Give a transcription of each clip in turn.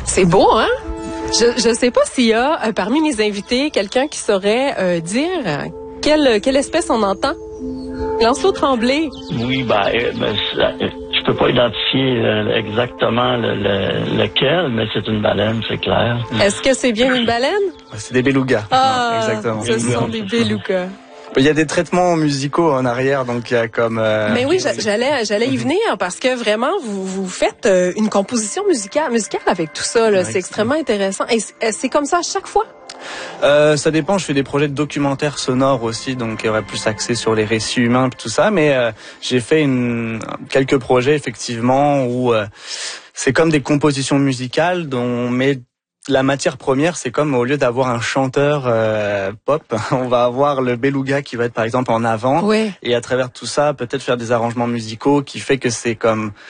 C'est beau, hein? Je sais pas s'il y a parmi mes invités quelqu'un qui saurait dire quelle espèce on entend. Lancelot Tremblay. Oui, je peux pas identifier exactement lequel, mais c'est une baleine, c'est clair. Est-ce que c'est bien une baleine? C'est des belugas. Ah, non, exactement. Ce sont des belugas. Il y a des traitements musicaux en arrière, donc il y a comme... Mais oui, j'allais y venir parce que vraiment, vous faites une composition musicale avec tout ça. Là. C'est extrêmement intéressant. Et c'est comme ça à chaque fois? Ça dépend, je fais des projets de documentaires sonores aussi, donc il y aurait plus axé sur les récits humains tout ça, mais j'ai fait quelques projets effectivement où c'est comme des compositions musicales dont on met la matière première, c'est comme au lieu d'avoir un chanteur pop, on va avoir le beluga qui va être par exemple en avant, ouais. Et à travers tout ça, peut-être faire des arrangements musicaux qui fait que c'est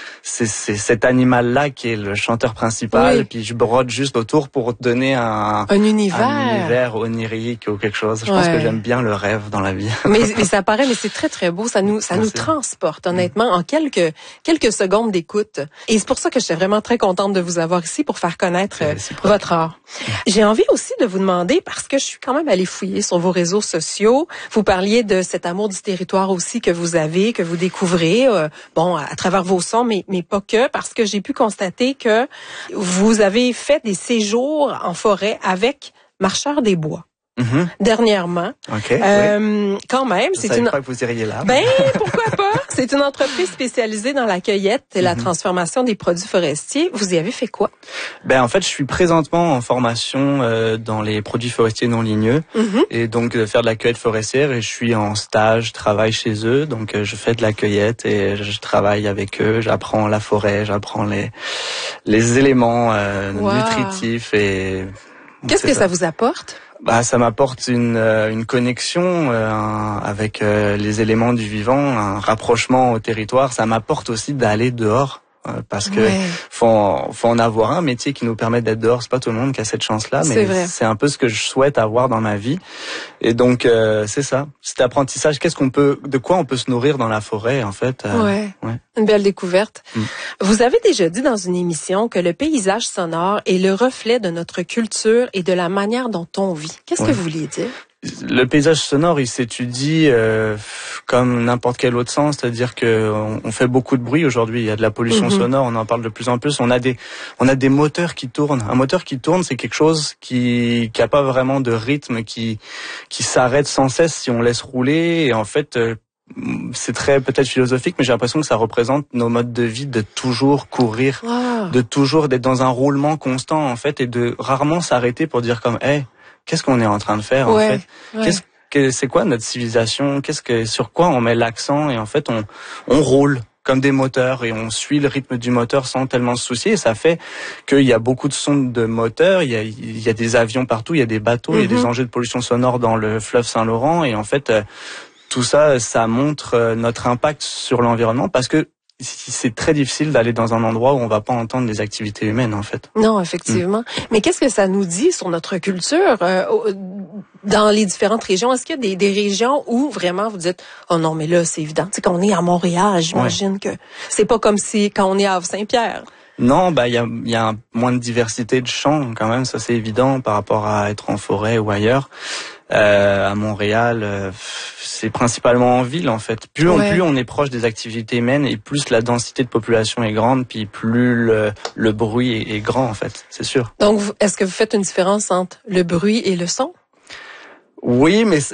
cet animal-là qui est le chanteur principal, oui. Puis je brode juste autour pour donner un univers onirique ou quelque chose. Je pense que j'aime bien le rêve dans la vie. Mais ça paraît, mais c'est très très beau. Ça nous transporte honnêtement en quelques secondes d'écoute. Et c'est pour ça que j'étais vraiment très contente de vous avoir ici pour faire connaître votre art. J'ai envie aussi de vous demander, parce que je suis quand même allée fouiller sur vos réseaux sociaux, vous parliez de cet amour du territoire aussi que vous avez, que vous découvrez, à travers vos sons, mais pas que, parce que j'ai pu constater que vous avez fait des séjours en forêt avec Marcheurs des Bois. Mm-hmm. Dernièrement. Okay, Quand même, je savais pas que vous iriez là. Pourquoi pas? C'est une entreprise spécialisée dans la cueillette et la transformation des produits forestiers. Vous y avez fait quoi? En fait, je suis présentement en formation dans les produits forestiers non ligneux et donc de faire de la cueillette forestière, et je suis en stage, je travaille chez eux, donc je fais de la cueillette et je travaille avec eux, j'apprends la forêt, j'apprends les éléments nutritifs et qu'est-ce que ça vous apporte? Ça m'apporte une connexion avec les éléments du vivant, un rapprochement au territoire. Ça m'apporte aussi d'aller dehors. Parce que faut en avoir un métier qui nous permet d'être dehors. C'est pas tout le monde qui a cette chance-là, mais c'est un peu ce que je souhaite avoir dans ma vie. Et donc c'est ça, cet apprentissage. De quoi on peut se nourrir dans la forêt en fait. Une belle découverte. Vous avez déjà dit dans une émission que le paysage sonore est le reflet de notre culture et de la manière dont on vit. Qu'est-ce que vous vouliez dire? Le paysage sonore, il s'étudie comme n'importe quel autre sens, c'est-à-dire que on fait beaucoup de bruit aujourd'hui. Il y a de la pollution sonore, on en parle de plus en plus. On a des moteurs qui tournent. Un moteur qui tourne, c'est quelque chose qui a pas vraiment de rythme, qui s'arrête sans cesse si on laisse rouler. Et en fait, c'est très peut-être philosophique, mais j'ai l'impression que ça représente nos modes de vie, de toujours courir, de toujours d'être dans un roulement constant en fait, et de rarement s'arrêter pour dire comme qu'est-ce qu'on est en train de faire en fait? C'est quoi notre civilisation? Sur quoi on met l'accent? Et en fait, on roule comme des moteurs et on suit le rythme du moteur sans tellement se soucier. Et ça fait qu'il y a beaucoup de sons de moteurs, il y a des avions partout, il y a des bateaux, il y a des enjeux de pollution sonore dans le fleuve Saint-Laurent. Et en fait, tout ça, ça montre notre impact sur l'environnement, parce que c'est très difficile d'aller dans un endroit où on va pas entendre des activités humaines, en fait. Non, effectivement. Mais qu'est-ce que ça nous dit sur notre culture dans les différentes régions? Est-ce qu'il y a des régions où vraiment vous dites « Oh non, mais là, c'est évident. » Tu sais, quand on est à Montréal, j'imagine que c'est pas comme si quand on est à Havre-Saint-Pierre. Non, il y a moins de diversité de chants quand même, ça c'est évident par rapport à être en forêt ou ailleurs. À Montréal, c'est principalement en ville en fait. Plus on est proche des activités humaines et plus la densité de population est grande, puis plus le bruit est grand en fait, c'est sûr. Donc, est-ce que vous faites une différence entre le bruit et le son? Oui, mais